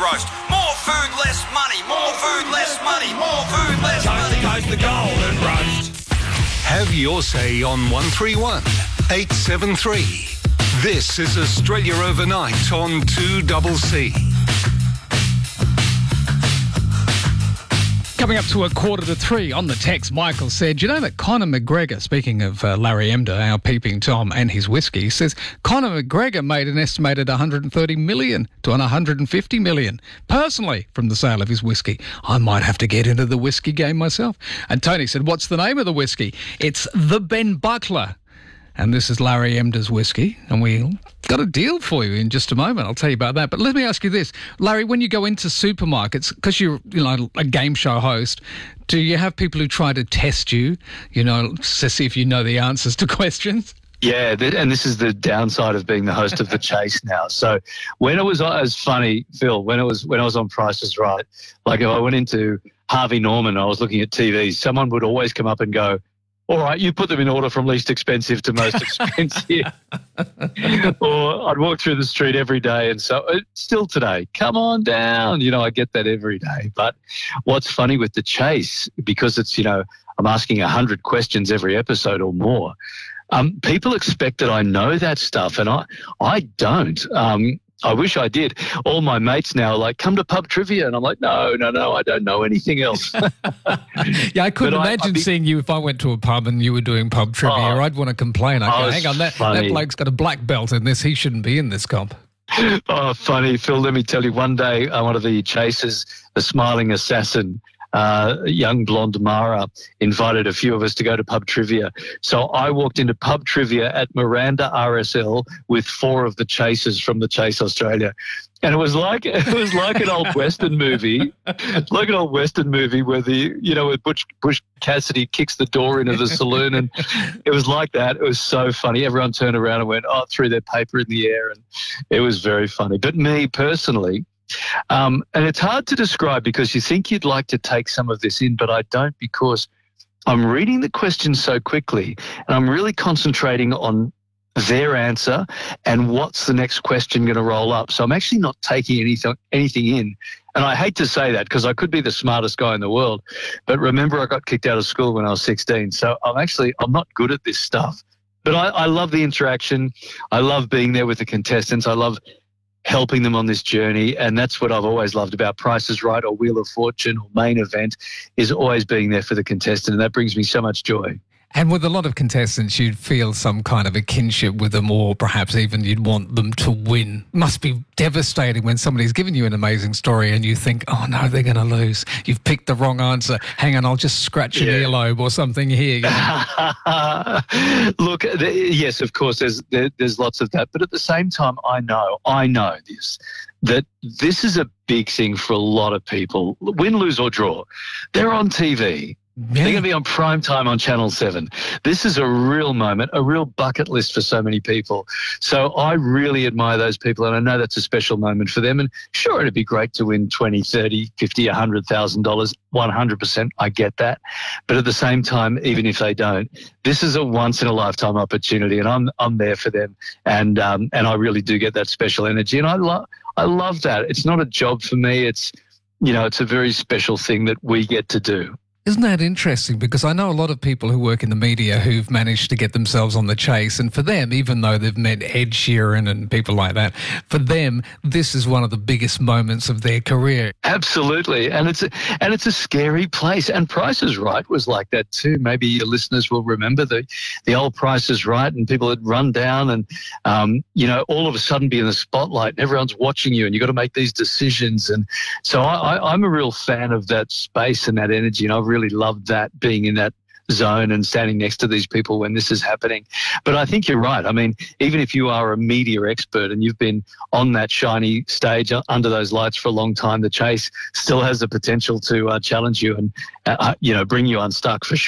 roast. More food, less money. More food, less money. More food, less money. Coast to coast, the golden roast. Have your say on 131 873. This is Australia Overnight on 2CC. Coming up to 2:45 on the text, Michael said, you know that Conor McGregor, speaking of Larry Emder, our peeping Tom and his whiskey, says Conor McGregor made an estimated $130 million to $150 million personally from the sale of his whiskey. I might have to get into the whiskey game myself. And Tony said, what's the name of the whiskey? It's the Ben Buckler. And this is Larry Emder's whiskey, and we got a deal for you in just a moment. I'll tell you about that. But let me ask you this, Larry, when you go into supermarkets, because you're a game show host, do you have people who try to test you, to see if you know the answers to questions? Yeah, and this is the downside of being the host of The Chase now. So when it was funny, Phil, when I was on Price is Right, like if I went into Harvey Norman, I was looking at TVs, someone would always come up and go, all right, you put them in order from least expensive to most expensive. Or I'd walk through the street every day, and so still today, come on down. I get that every day. But what's funny with The Chase, because it's, I'm asking 100 questions every episode or more, people expect that I know that stuff, and I don't. I wish I did. All my mates now are like, come to pub trivia. And I'm like, no, I don't know anything else. Yeah, I couldn't imagine seeing you if I went to a pub and you were doing pub trivia. I'd want to complain. I'd go, hang on, that bloke's got a black belt in this. He shouldn't be in this comp. Oh, funny. Phil, let me tell you, one day one of the chasers, the smiling assassin, young blonde Mara, invited a few of us to go to pub trivia. So I walked into pub trivia at Miranda RSL with 4 of the chasers from The Chase Australia. And it was like an old Western movie, where where Bush Cassidy kicks the door into the saloon, and it was like that. It was so funny. Everyone turned around and went, threw their paper in the air, and it was very funny. But me personally, and it's hard to describe because you think you'd like to take some of this in, but I don't, because I'm reading the questions so quickly and I'm really concentrating on their answer and what's the next question going to roll up. So I'm actually not taking anything in. And I hate to say that because I could be the smartest guy in the world, but remember I got kicked out of school when I was 16. So I'm not good at this stuff. But I love the interaction. I love being there with the contestants. I love helping them on this journey, and that's what I've always loved about Price is Right or Wheel of Fortune or Main Event, is always being there for the contestant, and that brings me so much joy. And with a lot of contestants, you'd feel some kind of a kinship with them, or perhaps even you'd want them to win. Must be devastating when somebody's given you an amazing story and you think, oh no, they're going to lose. You've picked the wrong answer. Hang on, I'll just scratch an earlobe or something here. Look, yes, of course, there's lots of that. But at the same time, I know that this is a big thing for a lot of people. Win, lose or draw. They're on TV. They're going to be on prime time on Channel 7. This is a real moment, a real bucket list for so many people. So I really admire those people, and I know that's a special moment for them. And sure, it'd be great to win $20, $30, $50, $100,000. 100%, I get that. But at the same time, even if they don't, this is a once-in-a-lifetime opportunity, and I'm there for them. And I really do get that special energy, and I love that. It's not a job for me. It's a very special thing that we get to do. Isn't that interesting? Because I know a lot of people who work in the media who've managed to get themselves on The Chase, and for them, even though they've met Ed Sheeran and people like that, for them, this is one of the biggest moments of their career. Absolutely, and it's a scary place. And Price is Right was like that too. Maybe your listeners will remember the old Price is Right, and people had run down and all of a sudden be in the spotlight, and everyone's watching you, and you got to make these decisions. And so I'm a real fan of that space and that energy, and I've really loved that, being in that zone and standing next to these people when this is happening. But I think you're right. I mean, even if you are a media expert and you've been on that shiny stage under those lights for a long time, The Chase still has the potential to challenge you and bring you unstuck for sure.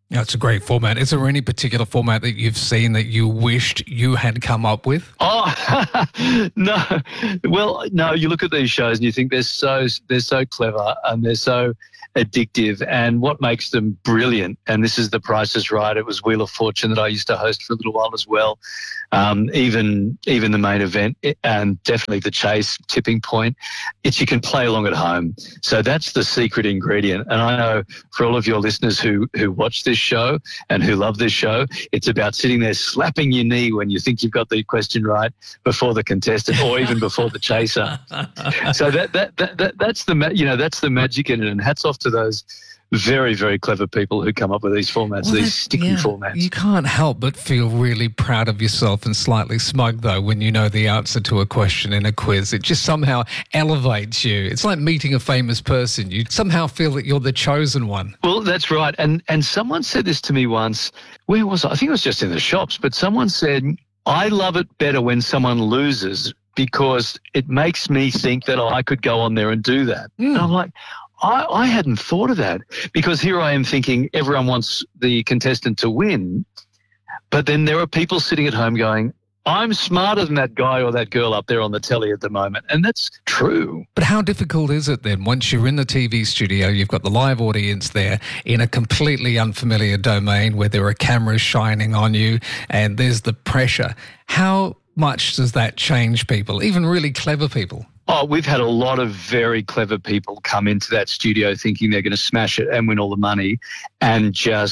Yeah, it's a great format. Is there any particular format that you've seen that you wished you had come up with? Oh, no. Well, no, you look at these shows and you think they're so clever and they're so addictive, and what makes them brilliant, and this is The Price is Right. It was Wheel of Fortune that I used to host for a little while as well. Even the main event, and definitely The Chase, Tipping Point. It's you can play along at home. So that's the secret ingredient. And I know for all of your listeners who watch this show and who love this show, it's about sitting there slapping your knee when you think you've got the question right before the contestant or even before the chaser. So that's the magic in it. And hats off to those very, very clever people who come up with these formats, these sticky formats. You can't help but feel really proud of yourself and slightly smug, though, when you know the answer to a question in a quiz. It just somehow elevates you. It's like meeting a famous person. You somehow feel that you're the chosen one. Well, that's right. And someone said this to me once. Where was I? I think it was just in the shops. But someone said, I love it better when someone loses because it makes me think that I could go on there and do that. And I'm like, I hadn't thought of that, because here I am thinking everyone wants the contestant to win, but then there are people sitting at home going, I'm smarter than that guy or that girl up there on the telly at the moment. And that's true. But how difficult is it then once you're in the TV studio, you've got the live audience there in a completely unfamiliar domain where there are cameras shining on you and there's the pressure. How much does that change people, even really clever people? Oh, we've had a lot of very clever people come into that studio thinking they're going to smash it and win all the money and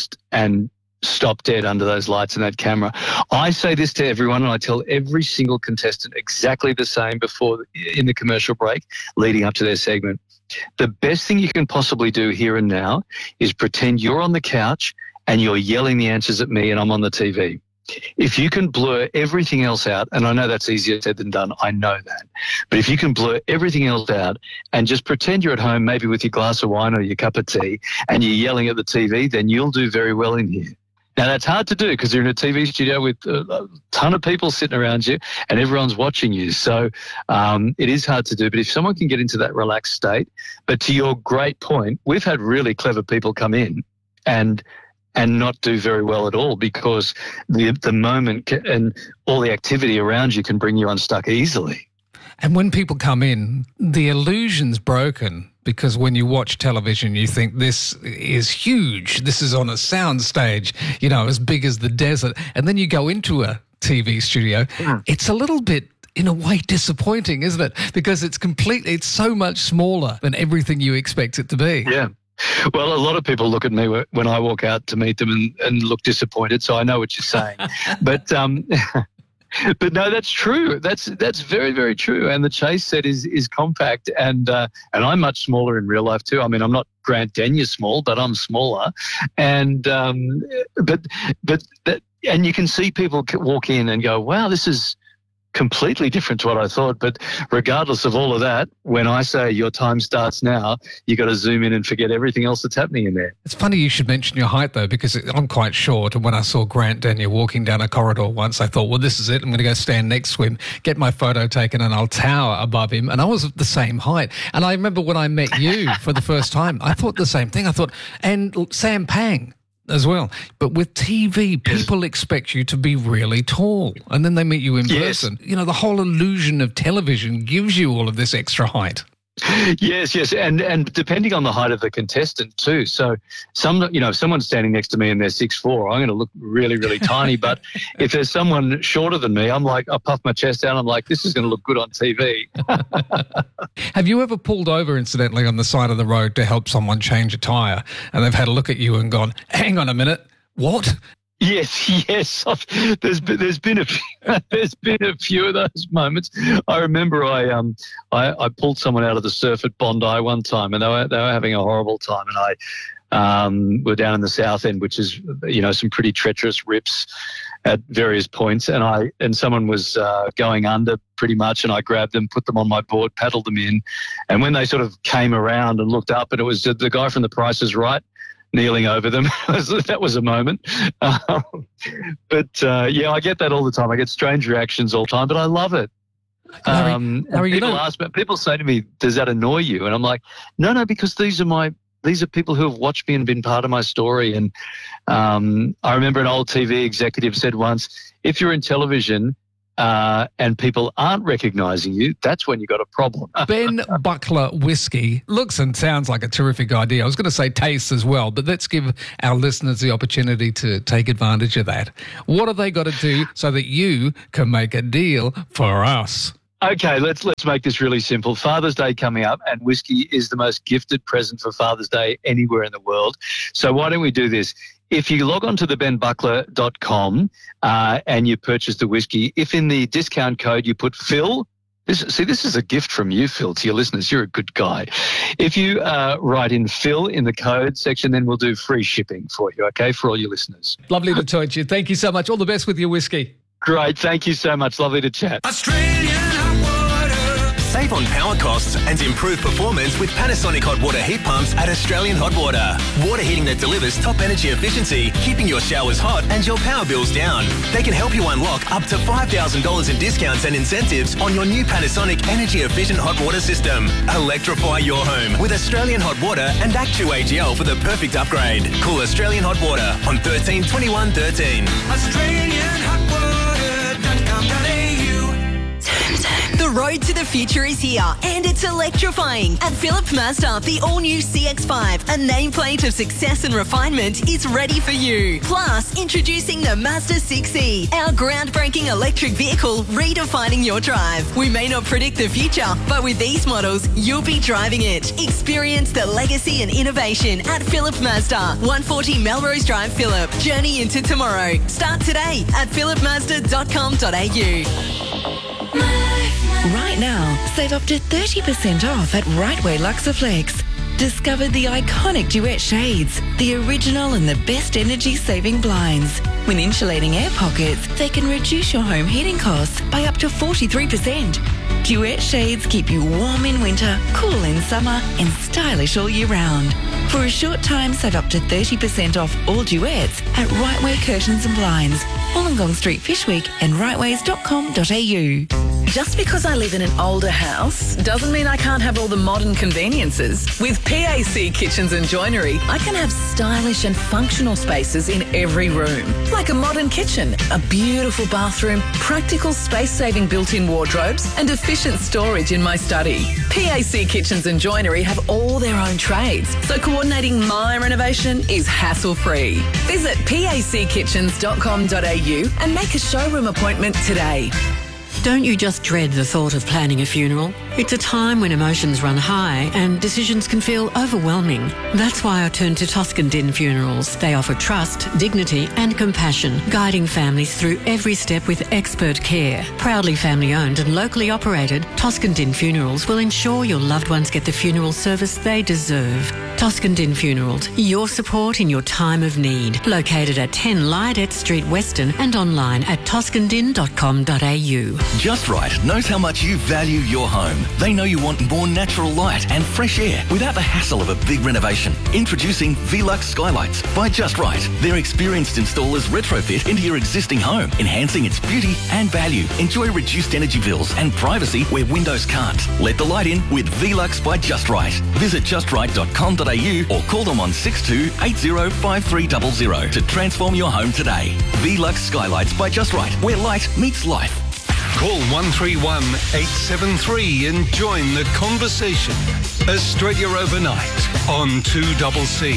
stop dead under those lights and that camera. I say this to everyone, and I tell every single contestant exactly the same in the commercial break leading up to their segment. The best thing you can possibly do here and now is pretend you're on the couch and you're yelling the answers at me and I'm on the TV. If you can blur everything else out, and I know that's easier said than done, I know that, but if you can blur everything else out and just pretend you're at home, maybe with your glass of wine or your cup of tea, and you're yelling at the TV, then you'll do very well in here. Now, that's hard to do because you're in a TV studio with a ton of people sitting around you and everyone's watching you. So it is hard to do. But if someone can get into that relaxed state, but to your great point, we've had really clever people come in and not do very well at all, because the moment and all the activity around you can bring you unstuck easily. And when people come in, the illusion's broken, because when you watch television, you think this is huge. This is on a sound stage, as big as the desert. And then you go into a TV studio. It's a little bit, in a way, disappointing, isn't it? Because it's so much smaller than everything you expect it to be. Yeah. Well, a lot of people look at me when I walk out to meet them and look disappointed, so I know what you're saying. But but no, that's true. That's very, very true. And the Chase set is compact, and I'm much smaller in real life too. I mean, I'm not Grant Denyer small, but I'm smaller. And but you can see people walk in and go, wow, this is completely different to what I thought. But regardless of all of that, when I say your time starts now, you got to zoom in and forget everything else that's happening in there. It's funny you should mention your height, though, because I'm quite short. And when I saw Grant Denyer walking down a corridor once, I thought, well, this is it. I'm going to go stand next to him, get my photo taken, and I'll tower above him. And I was the same height. And I remember when I met you for the first time, I thought the same thing. I thought, and Sam Pang as well. But with TV, people expect you to be really tall, and then they meet you in person. The whole illusion of television gives you all of this extra height. Yes, and depending on the height of the contestant too. So if someone's standing next to me and they're 6'4", I'm going to look really, really tiny. But if there's someone shorter than me, I'm like, I puff my chest out. I'm like, this is going to look good on TV. Have you ever pulled over, incidentally, on the side of the road to help someone change a tyre, and they've had a look at you and gone, hang on a minute, what? Yes. There's been a few of those moments. I remember I pulled someone out of the surf at Bondi one time, and they were having a horrible time, and we're down in the South End, which is some pretty treacherous rips at various points, and someone was going under pretty much, and I grabbed them, put them on my board, paddled them in, and when they sort of came around and looked up, and it was the guy from The Price is Right kneeling over them. That was a moment. But I get that all the time. I get strange reactions all the time, but I love it. Larry, people say to me, does that annoy you? And I'm like, no, because these are my these are people who have watched me and been part of my story. And I remember an old TV executive said once, if you're in television and people aren't recognising you, that's when you got a problem. Ben Buckler whiskey looks and sounds like a terrific idea. I was going to say tastes as well, but let's give our listeners the opportunity to take advantage of that. What have they got to do so that you can make a deal for us? Okay, let's make this really simple. Father's Day coming up, and whiskey is the most gifted present for Father's Day anywhere in the world. So why don't we do this? If you log on to thebenbuckler.com and you purchase the whiskey, if in the discount code you put Phil, this is a gift from you, Phil, to your listeners. You're a good guy. If you write in Phil in the code section, then we'll do free shipping for you, okay, for all your listeners. Lovely to talk to you. Thank you so much. All the best with your whiskey. Great. Thank you so much. Lovely to chat. Australian hot water. Save on power costs and improve performance with Panasonic hot water heat pumps at Australian Hot Water. Water heating that delivers top energy efficiency, keeping your showers hot and your power bills down. They can help you unlock up to $5,000 in discounts and incentives on your new Panasonic energy efficient hot water system. Electrify your home with Australian Hot Water and Actu AGL for the perfect upgrade. Call Australian Hot Water on 13 21 13. AustralianHotWater.com.au. The road to the future is here, and it's electrifying. At Phillip Mazda, the all-new CX-5, a nameplate of success and refinement, is ready for you. Plus, introducing the Mazda 6e, our groundbreaking electric vehicle redefining your drive. We may not predict the future, but with these models, you'll be driving it. Experience the legacy and innovation at Phillip Mazda, 140 Melrose Drive, Phillip. Journey into tomorrow. Start today at phillipmazda.com.au. Right now, save up to 30% off at Rightway Luxaflex. Discover the iconic Duet shades, the original and the best energy-saving blinds. When insulating air pockets, they can reduce your home heating costs by up to 43%. Duet shades keep you warm in winter, cool in summer, and stylish all year round. For a short time, save up to 30% off all Duets at Rightway Curtains and Blinds, Wollongong Street, Fishwick, and rightways.com.au. Just because I live in an older house doesn't mean I can't have all the modern conveniences. With PAC Kitchens and Joinery, I can have stylish and functional spaces in every room. Like a modern kitchen, a beautiful bathroom, practical space-saving built-in wardrobes, and efficient storage in my study. PAC Kitchens and Joinery have all their own trades, so coordinating my renovation is hassle-free. Visit packitchens.com.au and make a showroom appointment today. Don't you just dread the thought of planning a funeral? It's a time when emotions run high and decisions can feel overwhelming. That's why I turn to Toscan Din Funerals. They offer trust, dignity and compassion, guiding families through every step with expert care. Proudly family-owned and locally operated, Toscan Din Funerals will ensure your loved ones get the funeral service they deserve. Toscan Din Funerals, your support in your time of need. Located at 10 Lydet Street, Weston, and online at toscandin.com.au. Just Right knows how much you value your home. They know you want more natural light and fresh air without the hassle of a big renovation. Introducing Velux Skylights by Just Right. Their experienced installers retrofit into your existing home, enhancing its beauty and value. Enjoy reduced energy bills and privacy where windows can't. Let the light in with Velux by Just Right. Visit justright.com.au or call them on 62 80 5300 to transform your home today. Velux Skylights by Just Right, where light meets life. Call 131 873 and join the conversation. Australia Overnight on 2CC.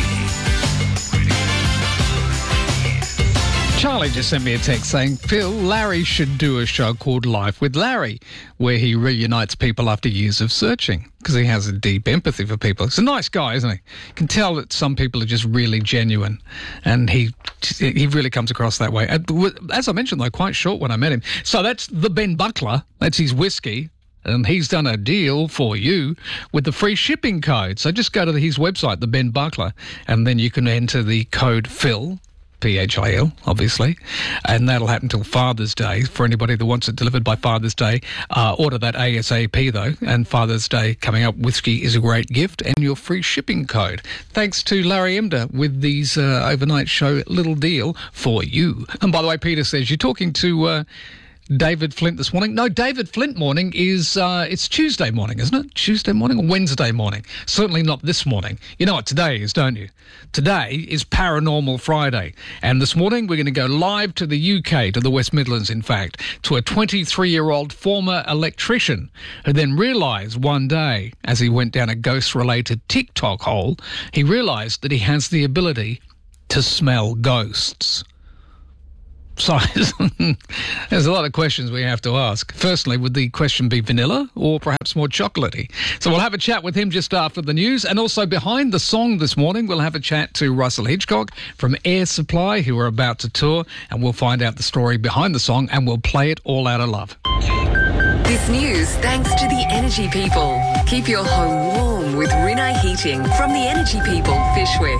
Charlie just sent me a text saying, Phil, Larry should do a show called Life with Larry, where he reunites people after years of searching, because he has a deep empathy for people. He's a nice guy, isn't he? You can tell that some people are just really genuine, and he really comes across that way. As I mentioned, though, quite short when I met him. So that's the Ben Buckler. That's his whiskey. And he's done a deal for you with the free shipping code. So just go to his website, the Ben Buckler, and then you can enter the code PHIL, PHIL, obviously, and that'll happen till Father's Day. For anybody that wants it delivered by Father's Day, order that ASAP though, and Father's Day coming up. Whiskey is a great gift and your free shipping code. Thanks to Larry Emder with these overnight show little deal for you. And by the way, Peter says, you're talking to David Flint this morning. No, David Flint morning is, it's Tuesday morning, isn't it? Tuesday morning or Wednesday morning? Certainly not this morning. You know what today is, don't you? Today is Paranormal Friday. And this morning we're going to go live to the UK, to the West Midlands, in fact, to a 23-year-old former electrician who then realised one day, as he went down a ghost-related TikTok hole, he realised that he has the ability to smell ghosts. So there's a lot of questions we have to ask. Firstly, would the question be vanilla or perhaps more chocolatey? So we'll have a chat with him just after the news. And also behind the song this morning, we'll have a chat to Russell Hitchcock from Air Supply, who are about to tour. And we'll find out the story behind the song and we'll play it all out of love. This news thanks to the Energy People. Keep your home warm with Rinnai Heating from the Energy People, Fishwick.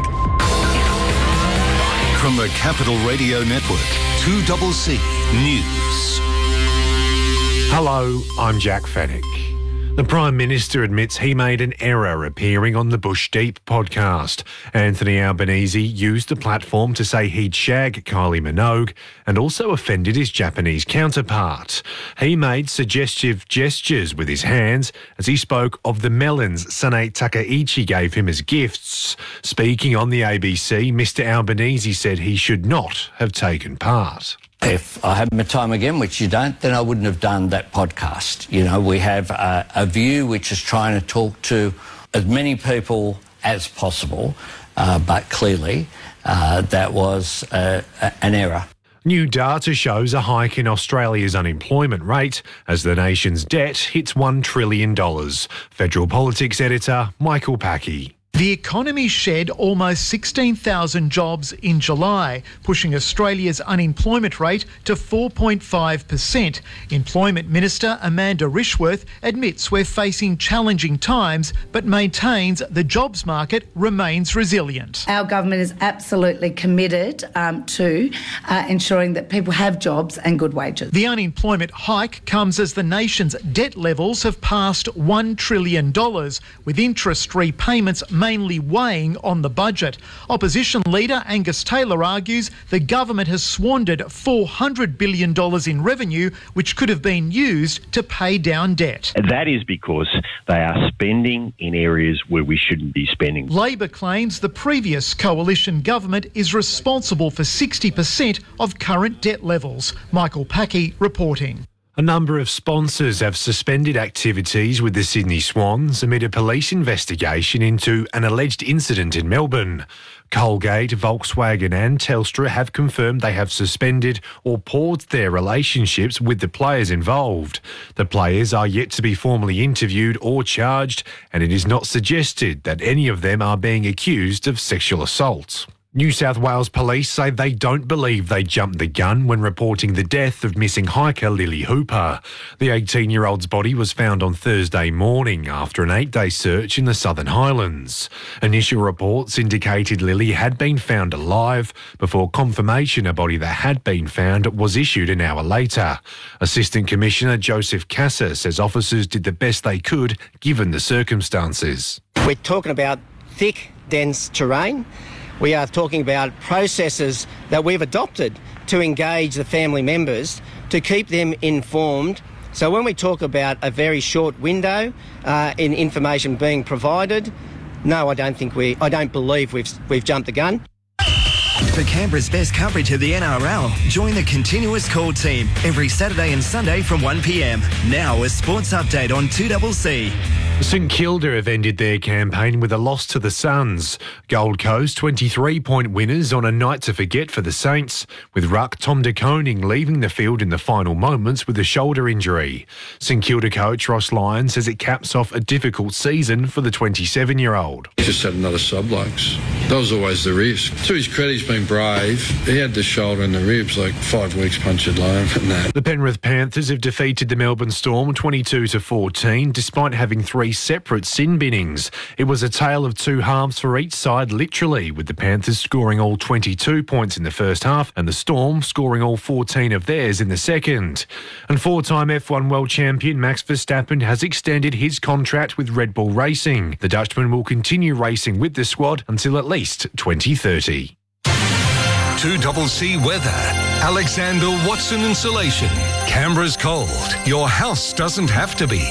From the Capital Radio Network, 2CC News. Hello, I'm Jack Fennick. The Prime Minister admits he made an error appearing on the Bush Deep podcast. Anthony Albanese used the platform to say he'd shag Kylie Minogue and also offended his Japanese counterpart. He made suggestive gestures with his hands as he spoke of the melons Sanae Takaichi gave him as gifts. Speaking on the ABC, Mr Albanese said he should not have taken part. If I had my time again, which you don't, then I wouldn't have done that podcast. You know, we have a view which is trying to talk to as many people as possible, but clearly that was an error. New data shows a hike in Australia's unemployment rate as the nation's debt hits $1 trillion. Federal Politics editor Michael Packey. The economy shed almost 16,000 jobs in July, pushing Australia's unemployment rate to 4.5%. Employment Minister Amanda Rishworth admits we're facing challenging times, but maintains the jobs market remains resilient. Our government is absolutely committed to ensuring that people have jobs and good wages. The unemployment hike comes as the nation's debt levels have passed $1 trillion, with interest repayments mainly weighing on the budget. Opposition leader Angus Taylor argues the government has squandered $400 billion in revenue, which could have been used to pay down debt. That is because they are spending in areas where we shouldn't be spending. Labor claims the previous coalition government is responsible for 60% of current debt levels. Michael Packey reporting. A number of sponsors have suspended activities with the Sydney Swans amid a police investigation into an alleged incident in Melbourne. Colgate, Volkswagen and Telstra have confirmed they have suspended or paused their relationships with the players involved. The players are yet to be formally interviewed or charged, and it is not suggested that any of them are being accused of sexual assault. New South Wales police say they don't believe they jumped the gun when reporting the death of missing hiker Lily Hooper. The 18-year-old's body was found on Thursday morning after an 8-day search in the Southern Highlands. Initial reports indicated Lily had been found alive before confirmation a body that had been found was issued an hour later. Assistant Commissioner Joseph Kasser says officers did the best they could given the circumstances. We're talking about thick, dense terrain. We are talking about processes that we've adopted to engage the family members, to keep them informed. So when we talk about a very short window in information being provided, no, I don't believe we've jumped the gun. For Canberra's best coverage of the NRL, join the Continuous Call team every Saturday and Sunday from 1 p.m. Now a sports update on 2CC. St Kilda have ended their campaign with a loss to the Suns. Gold Coast 23-point winners on a night to forget for the Saints, with ruck Tom de Koning leaving the field in the final moments with a shoulder injury. St Kilda coach Ross Lyon says it caps off a difficult season for the 27-year-old. He just had another sub-lux. That was always the risk. To his credit, he's been brave. He had the shoulder and the ribs, like 5 weeks punctured loan and that. The Penrith Panthers have defeated the Melbourne Storm 22-14 despite having 3 separate sin binnings. It was a tale of 2 halves for each side, literally, with the Panthers scoring all 22 points in the first half and the Storm scoring all 14 of theirs in the second. And 4-time F1 world champion Max Verstappen has extended his contract with Red Bull Racing. The Dutchman will continue racing with the squad until at least 2030. 2CC weather. Alexander Watson Insulation. Canberra's cold. Your house doesn't have to be.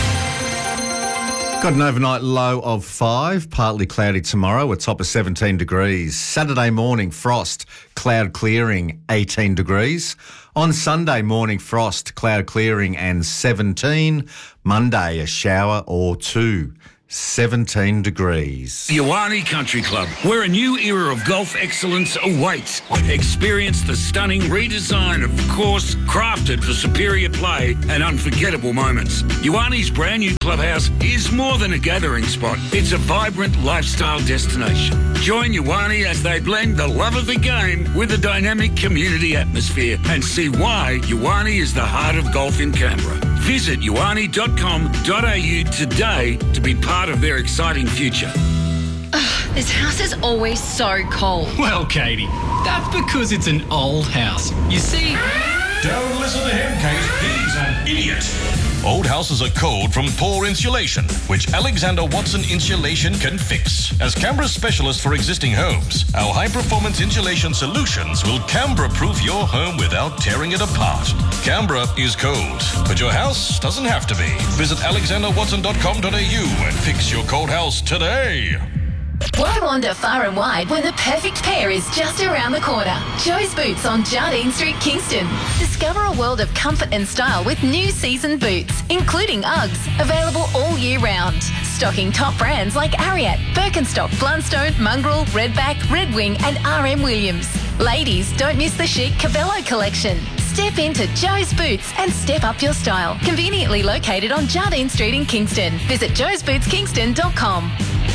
Got an overnight low of 5, partly cloudy tomorrow, a top of 17 degrees. Saturday morning, frost, cloud clearing, 18 degrees. On Sunday morning, frost, cloud clearing and 17. Monday, a shower or 2. 17 degrees. Ioane Country Club, where a new era of golf excellence awaits. Experience the stunning redesign of the course, crafted for superior play and unforgettable moments. Ioane's brand new clubhouse is more than a gathering spot. It's a vibrant lifestyle destination. Join Ioane as they blend the love of the game with a dynamic community atmosphere and see why Ioane is the heart of golf in Canberra. Visit ioane.com.au today to be part of their exciting future. This house is always so cold. Well, Katie, that's because it's an old house. You see... Don't listen to him, Kate. He's an idiot. Old houses are cold from poor insulation, which Alexander Watson Insulation can fix. As Canberra's specialist for existing homes, our high-performance insulation solutions will Canberra-proof your home without tearing it apart. Canberra is cold, but your house doesn't have to be. Visit alexanderwatson.com.au and fix your cold house today. Why wander far and wide when the perfect pair is just around the corner? Joe's Boots on Jardine Street, Kingston. Discover a world of comfort and style with new season boots, including Uggs, available all year round. Stocking top brands like Ariat, Birkenstock, Blundstone, Mongrel, Redback, Red Wing and RM Williams. Ladies, don't miss the chic Cabello collection. Step into Joe's Boots and step up your style. Conveniently located on Jardine Street in Kingston. Visit joesbootskingston.com.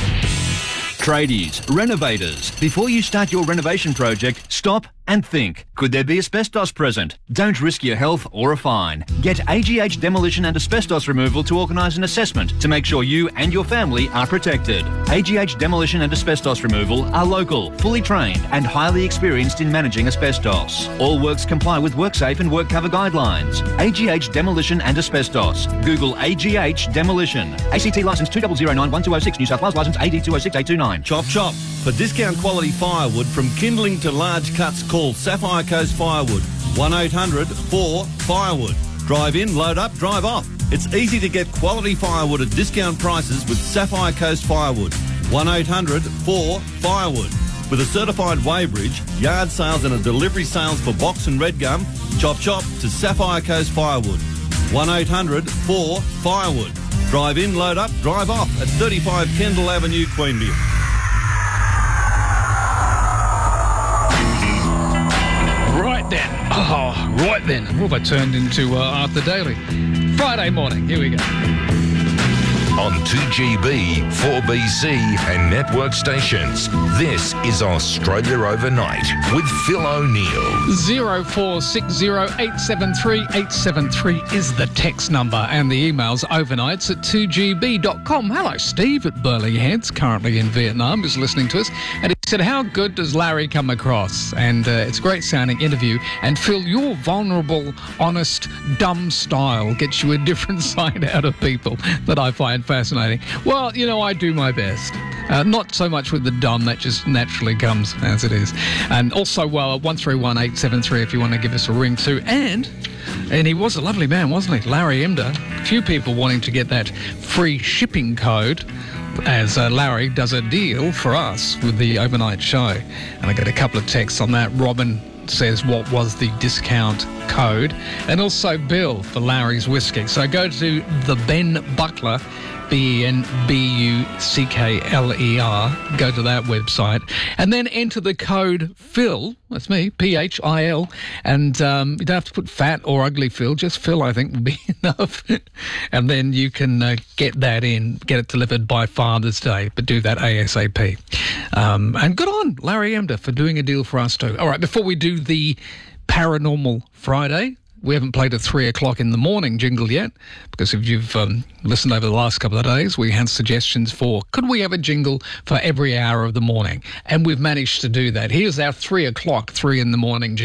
Tradies, renovators. Before you start your renovation project, stop and think. Could there be asbestos present? Don't risk your health or a fine. Get AGH Demolition and Asbestos Removal to organise an assessment to make sure you and your family are protected. AGH Demolition and Asbestos Removal are local, fully trained and highly experienced in managing asbestos. All works comply with WorkSafe and WorkCover guidelines. AGH Demolition and Asbestos. Google AGH Demolition. ACT licence 2009-1206, New South Wales licence AD 206829. Chop chop. For discount quality firewood from kindling to large cuts, call Sapphire Coast Firewood. 1-800-4-FIREWOOD. Drive in, load up, drive off. It's easy to get quality firewood at discount prices with Sapphire Coast Firewood. 1-800-4-FIREWOOD. With a certified weighbridge, yard sales and a delivery sales for box and red gum, chop chop to Sapphire Coast Firewood. 1-800-4-FIREWOOD. Drive in, load up, drive off at 35 Kendall Avenue, Queanbeyan. Right then. What have I turned into Arthur Daly? Friday morning. Here we go. On 2GB, 4BC and network stations, this is Australia Overnight with Phil O'Neill. 0460873873 is the text number and the email's overnights at 2GB.com. Hello, Steve at Burleigh Heads, currently in Vietnam, is listening to us. And he said, how good does Larry come across? And it's a great sounding interview. And Phil, your vulnerable, honest, dumb style gets you a different side out of people that I find fascinating. Well, you know, I do my best. Not so much with the dumb, that just naturally comes as it is. And also, 131873 if you want to give us a ring too. And he was a lovely man, wasn't he? Larry Emder. A few people wanting to get that free shipping code as Larry does a deal for us with the overnight show. And I got a couple of texts on that. Robin says what was the discount code, and also Bill for Larry's Whiskey. So go to the Ben Buckler, BenBuckler, go to that website and then enter the code Phil, that's me, PHIL, and you don't have to put fat or ugly Phil, just Phil I think will be enough. And then you can get that in, get it delivered by Father's Day, but do that ASAP. And good on Larry Emder for doing a deal for us too. All right, before we do the Paranormal Friday, we haven't played a 3 o'clock in the morning jingle yet, because if you've listened over the last couple of days, we had suggestions for, could we have a jingle for every hour of the morning? And we've managed to do that. Here's our 3 o'clock, 3 in the morning jingle.